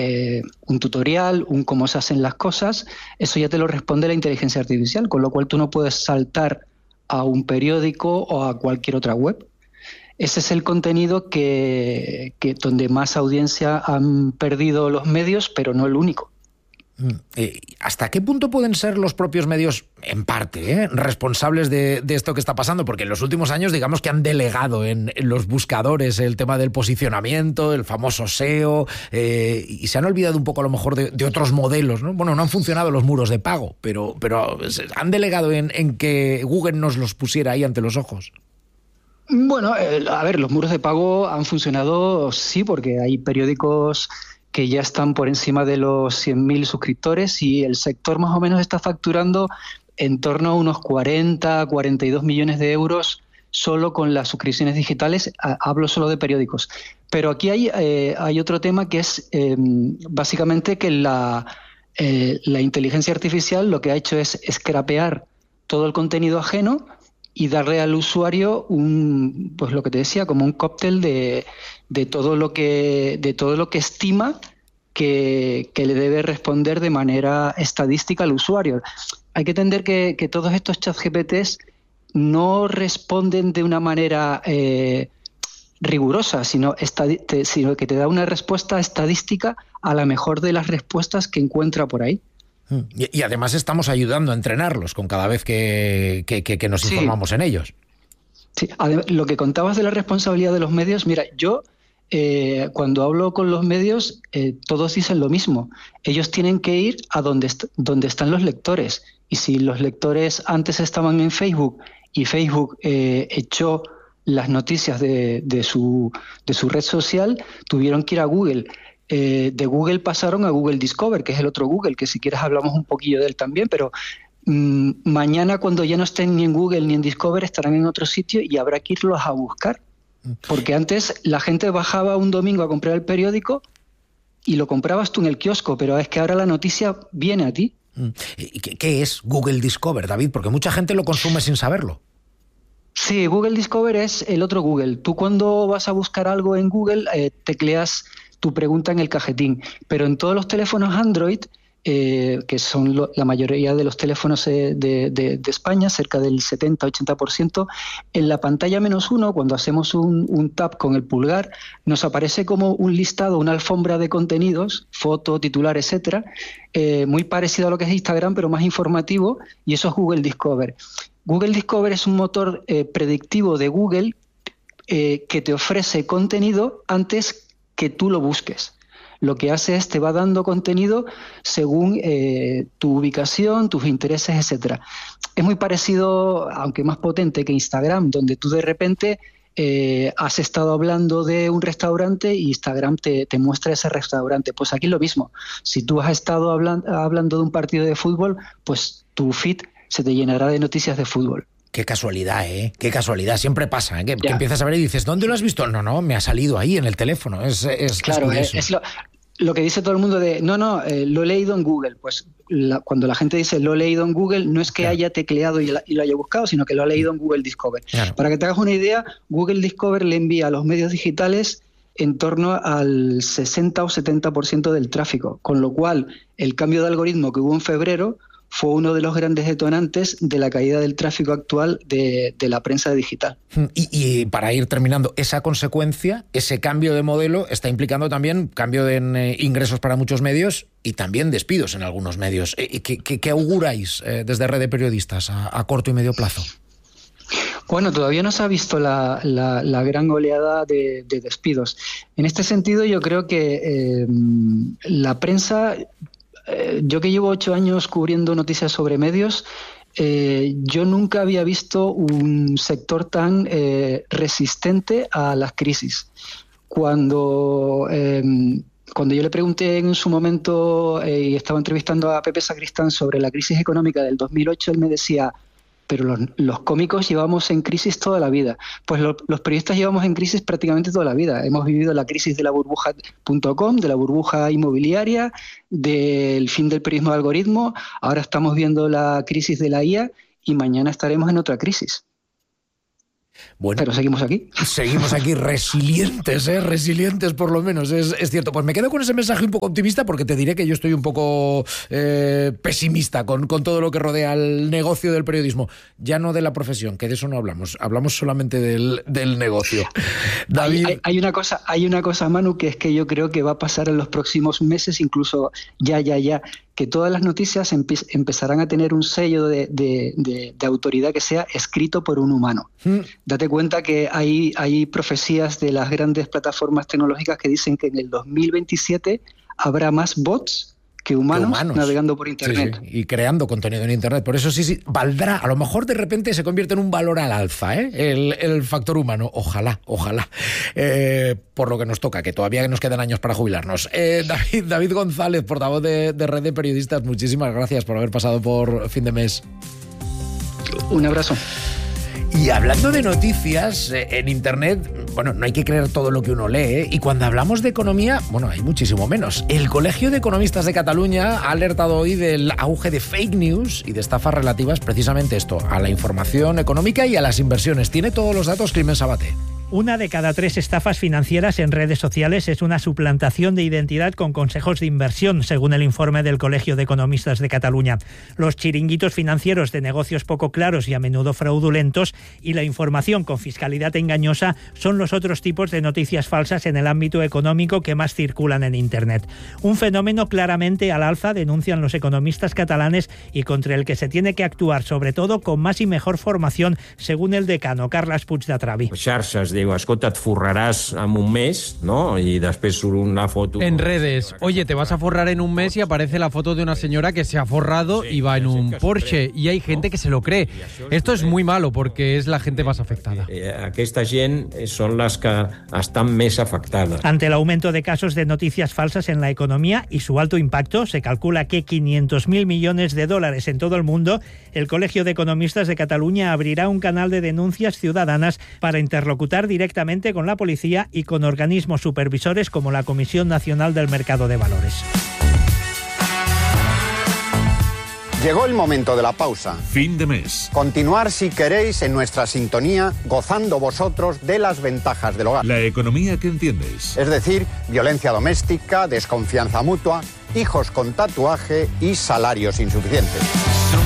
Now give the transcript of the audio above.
un tutorial, un cómo se hacen las cosas, eso ya te lo responde la inteligencia artificial, con lo cual tú no puedes saltar a un periódico o a cualquier otra web. Ese es el contenido que donde más audiencia han perdido los medios, pero no el único. ¿Hasta qué punto pueden ser los propios medios, en parte, responsables de esto que está pasando? Porque en los últimos años, digamos que han delegado en los buscadores el tema del posicionamiento, el famoso SEO, y se han olvidado un poco a lo mejor de otros modelos, ¿no? Bueno, no han funcionado los muros de pago, pero han delegado en que Google nos los pusiera ahí ante los ojos. Bueno, a ver, los muros de pago han funcionado, sí, porque hay periódicos que ya están por encima de los 100.000 suscriptores y el sector más o menos está facturando en torno a unos 42 millones de euros solo con las suscripciones digitales. Hablo solo de periódicos. Pero aquí hay otro tema que es básicamente que la inteligencia artificial lo que ha hecho es scrapear todo el contenido ajeno y darle al usuario pues lo que te decía, como un cóctel de todo lo que estima que le debe responder de manera estadística al usuario. Hay que entender que todos estos ChatGPTs no responden de una manera rigurosa, sino que te da una respuesta estadística a la mejor de las respuestas que encuentra por ahí. Y además estamos ayudando a entrenarlos con cada vez que nos informamos en ellos. Sí, lo que contabas de la responsabilidad de los medios, mira, yo cuando hablo con los medios, todos dicen lo mismo. Ellos tienen que ir a donde están los lectores. Y si los lectores antes estaban en Facebook y Facebook echó las noticias de su red social, tuvieron que ir a Google. De Google pasaron a Google Discover, que es el otro Google, que si quieres hablamos un poquillo de él también, pero mañana cuando ya no estén ni en Google ni en Discover estarán en otro sitio y habrá que irlos a buscar. Porque antes la gente bajaba un domingo a comprar el periódico y lo comprabas tú en el kiosco, pero es que ahora la noticia viene a ti. ¿Qué es Google Discover, David? Porque mucha gente lo consume sin saberlo. Sí, Google Discover es el otro Google. Tú cuando vas a buscar algo en Google tecleas tu pregunta en el cajetín, pero en todos los teléfonos Android, que son la mayoría de los teléfonos de España, cerca del 70-80%, en la pantalla -1, cuando hacemos un tap con el pulgar, nos aparece como un listado, una alfombra de contenidos, foto, titular, etcétera, muy parecido a lo que es Instagram, pero más informativo, y eso es Google Discover. Google Discover es un motor predictivo de Google que te ofrece contenido antes que tú lo busques. Lo que hace es te va dando contenido según tu ubicación, tus intereses, etcétera. Es muy parecido, aunque más potente que Instagram, donde tú de repente has estado hablando de un restaurante y Instagram te muestra ese restaurante. Pues aquí es lo mismo. Si tú has estado hablando de un partido de fútbol, pues tu feed se te llenará de noticias de fútbol. Qué casualidad, ¿eh? Qué casualidad. Siempre pasa, ¿eh? Que empiezas a ver y dices, ¿dónde lo has visto? No, me ha salido ahí en el teléfono. Claro, es lo que dice todo el mundo de, lo he leído en Google. Pues cuando la gente dice lo he leído en Google, no es que haya tecleado y lo haya buscado, sino que lo ha leído en Google Discover. Claro. Para que te hagas una idea, Google Discover le envía a los medios digitales en torno al 60 o 70% del tráfico, con lo cual el cambio de algoritmo que hubo en febrero fue uno de los grandes detonantes de la caída del tráfico actual de la prensa digital. Y para ir terminando, esa consecuencia, ese cambio de modelo, está implicando también cambio en ingresos para muchos medios y también despidos en algunos medios. ¿Qué auguráis desde Red de Periodistas a corto y medio plazo? Bueno, todavía no se ha visto la gran oleada de despidos. En este sentido, yo creo que la prensa... yo que llevo 8 años cubriendo noticias sobre medios, yo nunca había visto un sector tan resistente a las crisis. Cuando yo le pregunté en su momento y estaba entrevistando a Pepe Sacristán sobre la crisis económica del 2008, él me decía, pero los cómicos llevamos en crisis toda la vida. Pues los periodistas llevamos en crisis prácticamente toda la vida. Hemos vivido la crisis de la burbuja.com, de la burbuja inmobiliaria, del fin del periodismo de algoritmo. Ahora estamos viendo la crisis de la IA y mañana estaremos en otra crisis. Bueno, pero seguimos aquí. Seguimos aquí resilientes, resilientes por lo menos, es cierto. Pues me quedo con ese mensaje un poco optimista, porque te diré que yo estoy un poco pesimista con todo lo que rodea al negocio del periodismo. Ya no de la profesión, que de eso no hablamos solamente del negocio. David... Hay una cosa, Manu, que es que yo creo que va a pasar en los próximos meses, incluso ya, que todas las noticias empezarán a tener un sello de autoridad que sea escrito por un humano. Date cuenta que hay profecías de las grandes plataformas tecnológicas que dicen que en el 2027 habrá más bots que humanos navegando por Internet. Sí, y creando contenido en Internet. Por eso sí, valdrá, a lo mejor de repente se convierte en un valor al alza, el factor humano. Ojalá. Por lo que nos toca, que todavía nos quedan años para jubilarnos. David González, portavoz de Red de Periodistas, muchísimas gracias por haber pasado por Fin de Mes. Un abrazo. Y hablando de noticias, en Internet, bueno, no hay que creer todo lo que uno lee, y cuando hablamos de economía, bueno, hay muchísimo menos. El Colegio de Economistas de Cataluña ha alertado hoy del auge de fake news y de estafas relativas precisamente a la información económica y a las inversiones. Tiene todos los datos Climent Sabaté. 1 de cada 3 estafas financieras en redes sociales es una suplantación de identidad con consejos de inversión, según el informe del Colegio de Economistas de Cataluña. Los chiringuitos financieros de negocios poco claros y a menudo fraudulentos y la información con fiscalidad engañosa son los otros tipos de noticias falsas en el ámbito económico que más circulan en Internet. Un fenómeno claramente al alza, denuncian los economistas catalanes, y contra el que se tiene que actuar, sobre todo con más y mejor formación, según el decano Carles Puigdetravi. Digo, escolta, et forraràs en un mes, ¿no? Y después sube una foto. En redes, oye, te vas a forrar en un mes y aparece la foto de una señora que se ha forrado y va en un Porsche, y hay gente que se lo cree. Esto es muy malo porque es la gente más afectada. Aquesta gent son las que están más afectadas. Ante el aumento de casos de noticias falsas en la economía y su alto impacto, se calcula que 500.000 millones de dólares en todo el mundo, el Colegio de Economistas de Cataluña abrirá un canal de denuncias ciudadanas para interlocutar directamente con la policía y con organismos supervisores como la Comisión Nacional del Mercado de Valores. Llegó el momento de la pausa. Fin de mes. Continuar, si queréis, en nuestra sintonía, gozando vosotros de las ventajas del hogar. La economía que entiendes. Es decir, violencia doméstica, desconfianza mutua, hijos con tatuaje y salarios insuficientes.